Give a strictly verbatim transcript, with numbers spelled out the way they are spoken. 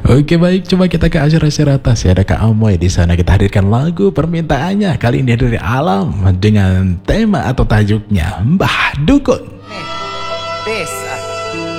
Oke baik, coba kita ke acara-acara atas ya. Ada Kak Amoy di sana. Kita hadirkan lagu permintaannya kali ini dari Alam dengan tema atau tajuknya Mbah Dukun. Nih, bis.